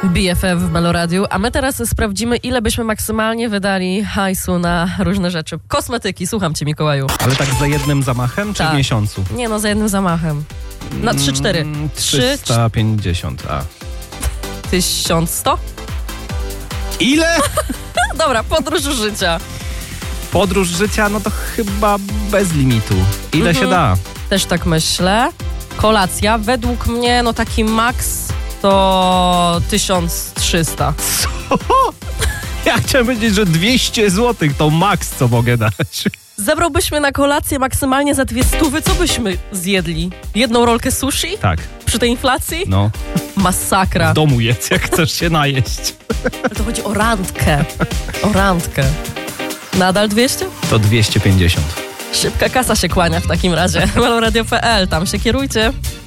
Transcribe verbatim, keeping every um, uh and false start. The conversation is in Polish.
B F F w Meloradiu, a my teraz sprawdzimy, ile byśmy maksymalnie wydali hajsu na różne rzeczy. Kosmetyki, słucham cię, Mikołaju. Ale tak za jednym zamachem, czy Tak. w miesiącu? Nie no, za jednym zamachem. Na trzy cztery. Mm, trzysta pięćdziesiąt, a. tysiąc sto? Ile? Dobra, podróż życia. Podróż życia, no to chyba bez limitu. Ile Mhm. się da? Też tak myślę. Kolacja, według mnie, no taki maks to tysiąc trzysta. Co? Ja chciałem powiedzieć, że dwieście złotych to maks, co mogę dać. Zebrałbyś mnie na kolację maksymalnie za dwie stówy, co byśmy zjedli? Jedną rolkę sushi? Tak, Przy tej inflacji? no. Masakra. W domu jedz, jak chcesz się najeść. Ale to chodzi o randkę. O randkę. Nadal dwieście? To dwieście pięćdziesiąt. Szybka kasa się kłania w takim razie. Meloradio kropka p l, tam się kierujcie.